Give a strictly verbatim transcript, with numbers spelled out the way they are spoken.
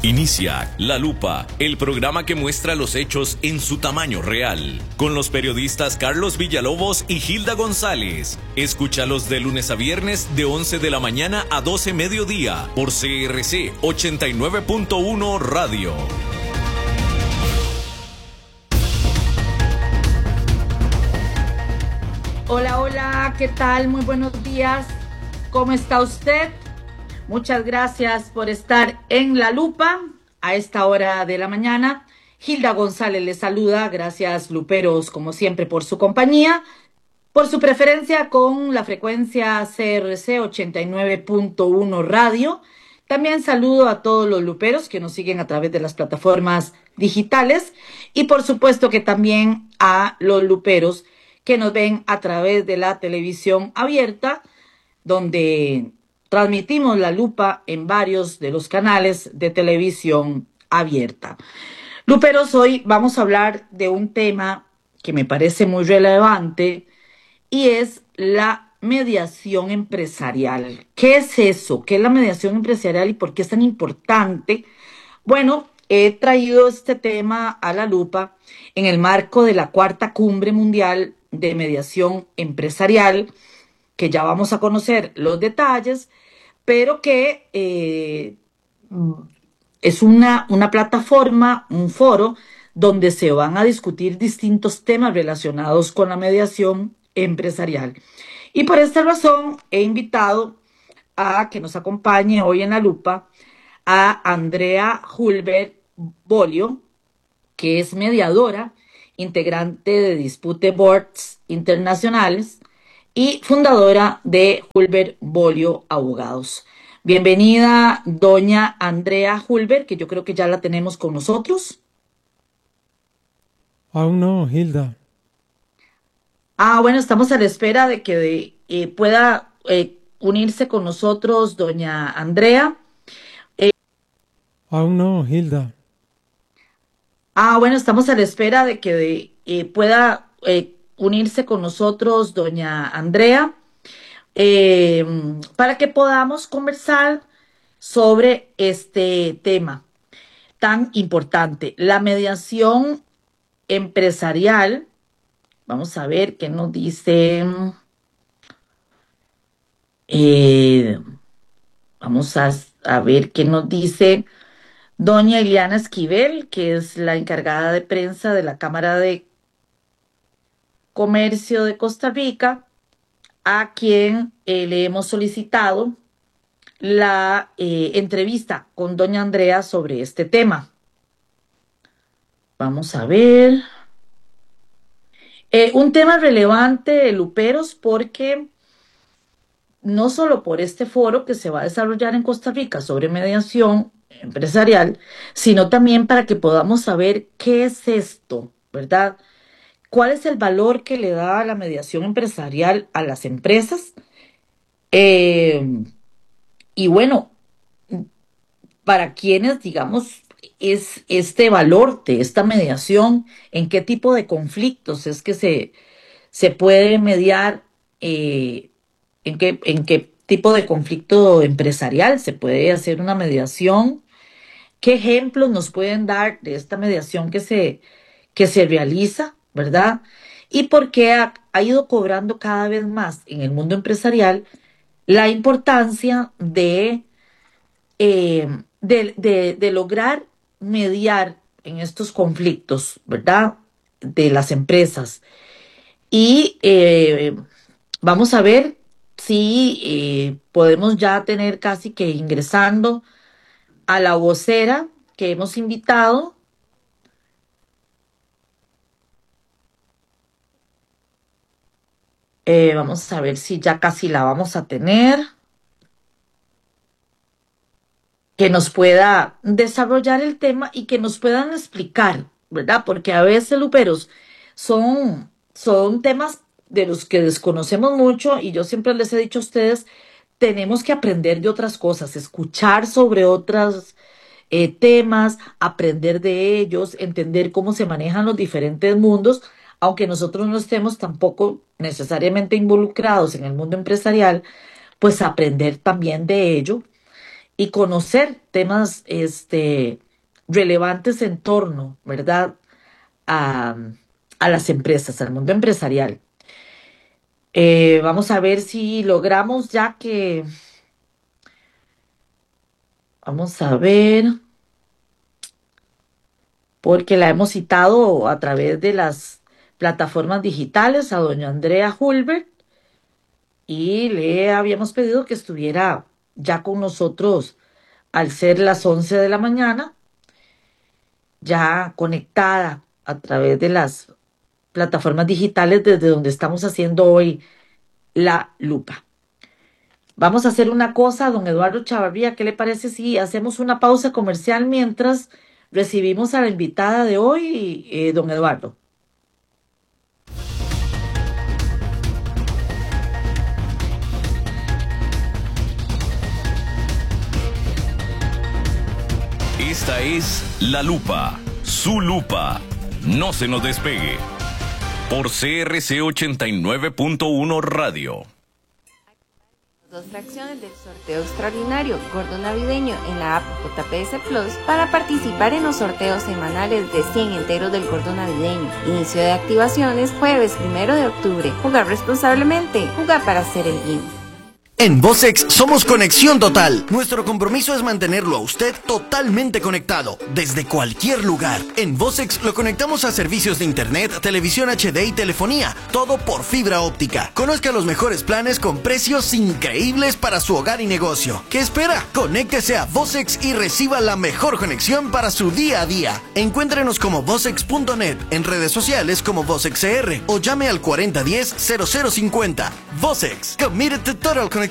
Inicia La Lupa, el programa que muestra los hechos en su tamaño real, con los periodistas Carlos Villalobos y Hilda González. Escúchalos de lunes a viernes de once de la mañana a doce mediodía por C R C ochenta y nueve punto uno Radio. Hola, hola, ¿qué tal? Muy buenos días. ¿Cómo está usted? Muchas gracias por estar en La Lupa a esta hora de la mañana. Hilda González les saluda. Gracias, luperos, como siempre, por su compañía, por su preferencia con la frecuencia C R C ochenta y nueve punto uno Radio. También saludo a todos los luperos que nos siguen a través de las plataformas digitales y por supuesto que también a los luperos que nos ven a través de la televisión abierta, donde transmitimos La Lupa en varios de los canales de televisión abierta. Luperos, hoy vamos a hablar de un tema que me parece muy relevante y es la mediación empresarial. ¿Qué es eso? ¿Qué es la mediación empresarial y por qué es tan importante? Bueno, he traído este tema a La Lupa en el marco de la cuarta cumbre mundial de mediación empresarial, que ya vamos a conocer los detalles, pero que eh, es una, una plataforma, un foro, donde se van a discutir distintos temas relacionados con la mediación empresarial. Y por esta razón he invitado a que nos acompañe hoy en La Lupa a Andrea Hulbert Bolio, que es mediadora, integrante de Dispute Boards Internacionales y fundadora de Hulbert Bolio Abogados. Bienvenida, doña Andrea Hulbert, que yo creo que ya la tenemos con nosotros. Aún no, Hilda. Ah, bueno, estamos a la espera de que de, eh, pueda eh, unirse con nosotros doña Andrea. Eh, Aún no, Hilda. Ah, bueno, estamos a la espera de que de, eh, pueda eh, unirse con nosotros doña Andrea eh, para que podamos conversar sobre este tema tan importante, la mediación empresarial. Vamos a ver qué nos dice. Eh, vamos a, a ver qué nos dice doña Ileana Esquivel, que es la encargada de prensa de la Cámara de Comercio de Costa Rica, a quien eh, le hemos solicitado la eh, entrevista con doña Andrea sobre este tema. Vamos a ver. Eh, un tema relevante, luperos, porque no solo por este foro que se va a desarrollar en Costa Rica sobre mediación empresarial, sino también para que podamos saber qué es esto, ¿verdad? ¿Cuál es el valor que le da la mediación empresarial a las empresas? Eh, y bueno, para quienes, digamos, es este valor de esta mediación, en qué tipo de conflictos es que se, se puede mediar, eh, en qué, en qué tipo de conflicto empresarial se puede hacer una mediación. ¿Qué ejemplos nos pueden dar de esta mediación que se, que se realiza, verdad? Y por qué ha, ha ido cobrando cada vez más en el mundo empresarial la importancia de, eh, de, de, de lograr mediar en estos conflictos, ¿verdad? De las empresas. Y eh, vamos a ver si eh, podemos ya tener casi que ingresando a la vocera que hemos invitado. Eh, vamos a ver si ya casi la vamos a tener, que nos pueda desarrollar el tema y que nos puedan explicar, ¿verdad? Porque a veces, luperos, son, son temas de los que desconocemos mucho y yo siempre les he dicho a ustedes, tenemos que aprender de otras cosas, escuchar sobre otros eh, temas, aprender de ellos, entender cómo se manejan los diferentes mundos, aunque nosotros no estemos tampoco necesariamente involucrados en el mundo empresarial, pues aprender también de ello y conocer temas este, relevantes en torno, ¿verdad?, a, a las empresas, al mundo empresarial. Eh, vamos a ver si logramos ya que... Vamos a ver, porque la hemos citado a través de las plataformas digitales a doña Andrea Hulbert y le habíamos pedido que estuviera ya con nosotros al ser las once de la mañana, ya conectada a través de las plataformas digitales desde donde estamos haciendo hoy la lupa. Vamos a hacer una cosa, don Eduardo Chavarría, ¿qué le parece si hacemos una pausa comercial mientras recibimos a la invitada de hoy, eh, don Eduardo? Esta es La Lupa, su lupa. No se nos despegue. Por C R C ochenta y nueve punto uno Radio. Dos fracciones del sorteo extraordinario Gordo Navideño en la app J P S Plus para participar en los sorteos semanales de cien enteros del Gordo Navideño. Inicio de activaciones jueves primero de octubre. Jugar responsablemente. Jugar para hacer el bien. En Vocex somos conexión total. Nuestro compromiso es mantenerlo a usted totalmente conectado, desde cualquier lugar. En Vocex lo conectamos a servicios de internet, televisión H D y telefonía, todo por fibra óptica. Conozca los mejores planes con precios increíbles para su hogar y negocio. ¿Qué espera? Conéctese a Vocex y reciba la mejor conexión para su día a día. Encuéntrenos como vocex punto net, en redes sociales como VocexCR o llame al cuarenta diez cero cero cincuenta. Vocex, committed to total connectivity.